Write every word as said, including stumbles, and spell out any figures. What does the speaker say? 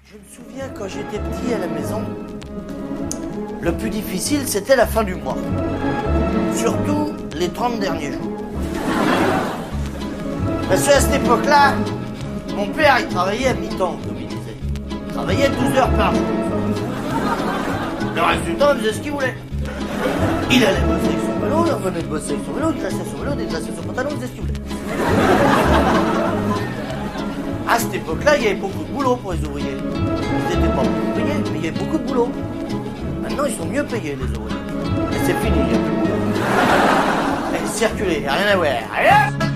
Je me souviens quand j'étais petit à la maison, le plus difficile c'était la fin du mois. Surtout les trente derniers jours. Parce qu'à cette époque-là, mon père il travaillait à mi-temps, comme il disait. Il travaillait douze heures par jour. Le reste du temps, il faisait ce qu'il voulait. Il allait bosser avec son vélo, il revenait de bosser avec son vélo, il graissait son vélo, dégraissait son pantalon, il faisait ce qu'il voulait. À cette époque-là, il y avait beaucoup de boulot pour les ouvriers. Ils n'étaient pas beaucoup payés, mais il y avait beaucoup de boulot. Maintenant, ils sont mieux payés, les ouvriers. Et c'est fini, il n'y a plus de boulot. Et circuler, rien à voir. Allez!